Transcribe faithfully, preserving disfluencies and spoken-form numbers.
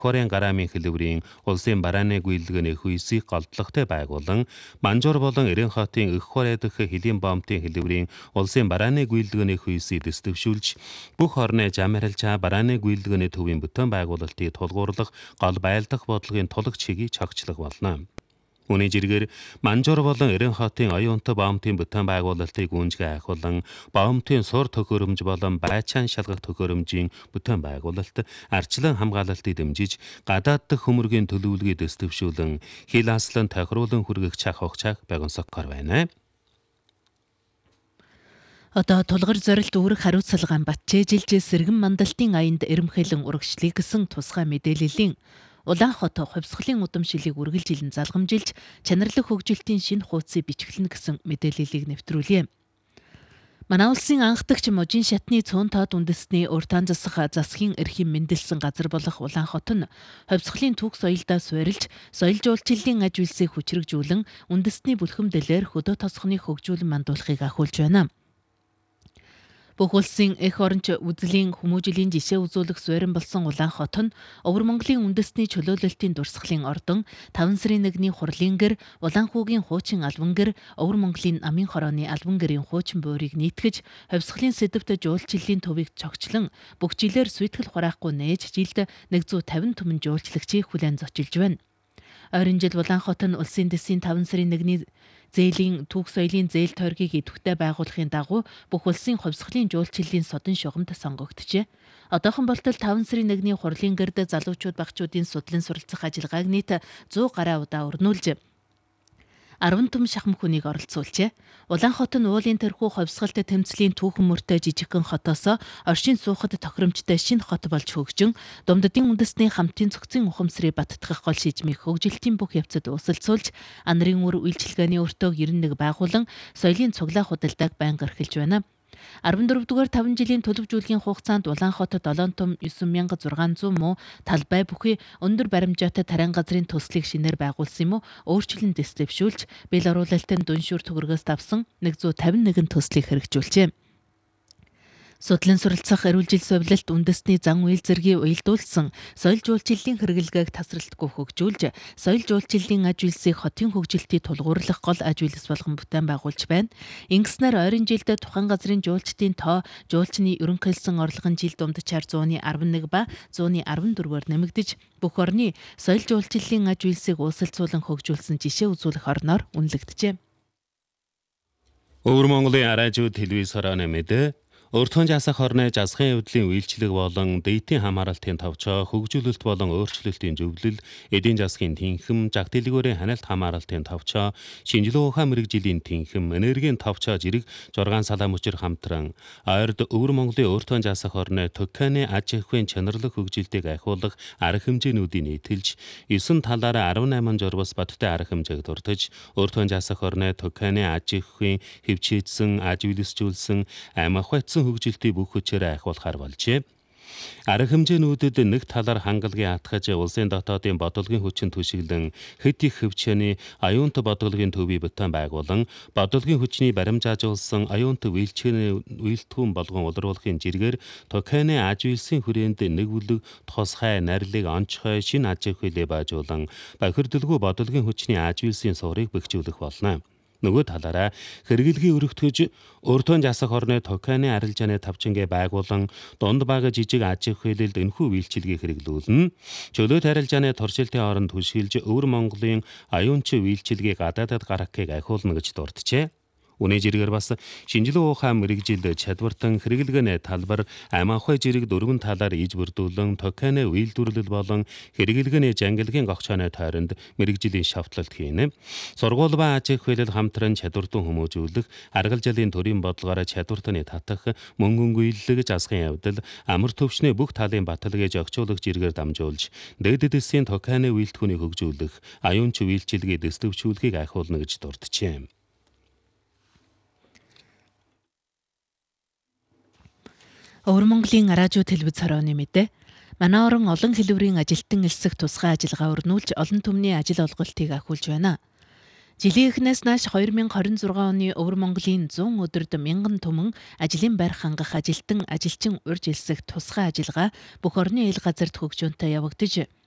Кореан гараамын хэлбэрийн улсын барааны гүйлгэний хүйсийг голдлогтой байгуулан Манжуур болон Эренхотын Эх Хорой дахь хэлийн бомбын хэлбэрийн улсын барааны гүйлгэний хүйсийг дэвтгшүүлж бүх орны замарилжаа барааны гүйлгэний төвийн бүтээн байгуулалтыг тулгуурлах гол байлдах бодлогын тулаг чигийг чагчлах болно. Үүний жиргээр Манжуур болон Эренхотын оюунтай бомбын бүтээн байгуулалтыг гүнзгий ахиулан бомбын сур төхөөрөмж болон байчаан шалгах төхөөрөмжийн бүтээн байгуулалт арчлан хамгаалалтыг дэмжиж гадаад дэх хөмөргийн төлөвлөгөөд дэвтгшүүлэн хил аслан тохируулан хүргэх чах хугацааг байгансагхаар байна. Одоо тулгар зорилт үүрэг хариуцлагаан Батчээжилж сэргэн мандалтын аянд эрэмхэлэн урагшлыг гэсэн тусгай мэдээллийн Улаанхот хувьсгалын удамшилыг үргэлжилэн залгамжилж чанарлаг хөгжилтийн шинэ хуудсыг бичгэлнэ гэсэн мэдээллийг нэвтрүүлье. Манай улсын анхдагч мужийн шатны цөөн тоод үндэсний уртаан засах засгийн эрхийн мэндэлсэн газар болох Улаанхот нь хувьсгалын түүх соёлдоо суурилж соёл жуулчлалын аж үйлсийг хүчрэгжүүлэн үндэсний бүлхэмдэлээр хөдөө тосгоны хөгжүүлэн мандуулахыг ахиулж байна. Бүх улсын эх оронч үзлийн хүмүүжлийн жишээ үзүүлэх суурин болсон Улаанхот нь Өвөр Монголын үндэсний чөлөөлөлтийн дурсгалын ордон, таван сарын нэгний хурлын гэр, Улаанхуугийн хуучин албан гэр, Өвөр Монголын Амын хорооны албан гэрийн хуучин буурийг нийтгэж, хувьсгалын сэдвт жуулчлалын төвийг цогчлон, бүх жилээр сүйтгэл хураахгүй нээж жилд нэг зуун тавин түмэн жуулчлагчийг хүлээн зочилж байна. Ойрын жил Улаанхот нь улсын дэсийн таван сарын нэгний зээлийн түүх соёлын зээл тойргийг идэвхтэй байгуулахын дагуу бүх улсын хувьсгалын жуулчлалын содон шугамд сонгогдчихэ. Одоохон болтол таван сарын нэгний хурлын гэрд залуучууд багчуудын судлан суралцах ажиллагааг нийт зуун гаруй удаа өрнүүлж арван том шахам хүнийг оролцуулжээ. Улаанхот нь уулын тэрхүү хувьсгалт тэмцлийн түүхэн мөртэй жижигхэн хотоос оршин суухад тохиромжтой шинэ хот болж хөгжин, Думддын үндэсний хамтын цогцын ухамсарыг баттгах гол шийдмийг хөгжилтийн бүх явцад усалцуулж, анарын үр үйлчилгээний өртөөг ерөн нэг байгуулан соёлын цуглаа худалдааг байнга эрхэлж байна. арван дөрөвдүгээр таван жилийн төлөвжүүлгийн хугацаанд Улаанхот долоон том девять мянга зургаан зуун муу талбай бүхий өндөр баримжаатай тарайн газрын төслийг шинээр байгуулсан юм уу өөрчлөн дэвшүүлж бэл оруулалтын дүншүүр төгрөгөөс тавсан нэг зуун тавин нэгэн төслийг хэрэгжүүлжээ. Судлан суралцах эрүүл сувлалт үндэсний зан үйл зэргийг уялдуулсан соёл жуулчлалын хэрэглэгээг тасралтгүй хөгжүүлж, соёл жуулчлалын аж үйлсийг хотын хөгжилтийг тулгуурлах гол аж үйлс болгон бүтээн байгуулж байна. Ингэснээр ойрын жилд тухайн газрын жуулчдын тоо жуулчны ерөнхийлсөн орлогын жил дундчаар зууны арван нэг ба зууны арван дөрвөөр нэмэгдэж, бүх орны соёл жуулчлалын аж үйлсийг уусалцуулан хөгжүүлсэн жишээ үзүүлэх орноор үнэлэгджээ. Өвөр Монголын араажууд телевизороо мэдээ Өртгөн жасах орны жазгын явдлын үйлчлэг болон дээтийн хамааралтын товчоо, хөгжүүлэлт болон өөрчлөлтийн зөвлөл, эдийн засгийн тэнхим, жаг дэлгүүрийн ханиалт хамааралтын товчоо, шинжилгээ ухаан мэрэгжлийн тэнхим, энергийн товчоо зэрэг жургаан салаа мөчир хамтран ойрд Өвөр Монголын өртгөн жасах орны Токионы аж ахуйн чанарлаг хөгжилтийг ахиулах арга хэмжээнүүдийг нийтэлж, есөн талаараа арван найман журвас бодтой арга хэмжээг дурдж, өртгөн жасах орны Токионы аж ахуйн хэвчээдсэн, аж үйлсжүүлсэн, амь ахуйцсан хөгжилтийг бүх хүчээр ахиулахар болжээ. Арга хэмжээнүүдэд нэг талаар хангалгын атгаж улсын дотоодын бодлогын хүчин түшиглэн хэд их хөвчөөний аюунт бодлогын төвийг бүтээн байгуулан бодлогын хүчний баримжаажуулсан аюунт үйлчээний үйлтгүүн болгон улруулахын жиргээр Токионы аж үйлсийн хүрээнд нэг бүлэг тусгай нарилыг онцгой шинэ аж ахуйлыг баажуулан бохирдолгүй бодлогын хүчний аж үйлсийн суурийг бэхжүүлэх болно. Нөгөө талаараа хэрэглэгийн өргөтгөж өртгөн жасах орны Токионы арилжааны тавчингээ байгуулан дунд бага жижиг аж ахуйлд энэхүү үйлчилгээг хэрэглүүлнэ. Чөлөөт арилжааны туршилтын оронд түшиглж Өвөр Монголын аюунч үйлчилгээг гадаадад гаргахыг ахиулна гэж дурджээ. Үүний жиргээр бас шинжилгээ ухаан мэрэгжилд чадвартан хэрэглэгээний талбар амь ахуй зэрэг дөрвөн талаар иж бүрдүүлэн Токионы үйлдвэрлэл болон хэрэглэгээний жангалгийн гогчооны тойронд мэрэгжлийн шавтлалт хийнэ. Сургууль ба аж ахуйлал хамтран чадвартан хүмүүжүүлэх, аргалжаалын төрийн бодлогоор чадвартаны татах, мөнгө өнгөйлөлг, жазгын явдал, амар төвчний бүх талын баталгааж огцоолох жиргээр дамжуулж, дээд дэсийн Токионы үйлдвэрийг хөгжүүлэх, аюунч үйлчилгээ дэвтгшүүлэхийг ахиулна гэж дурджээ. Өвөр Монголын радио телевиз хорооны мэдээ. Манай орон олон хэлбэрийн ажилтан элсэх тусгай ажиллагаа өрнүүлж олон түмний ажил олголтыг ахиулж байна. Жилийн эхнээс нааш две тысячи двадцать шесть оны Өвөр Монголын сто өдөрт мянган түмэн ажлын байр хангах ажилтан ажилчин урьж элсэх тусгай ажиллагаа бүх орны ил газарт хөгжөөнтэй явагдаж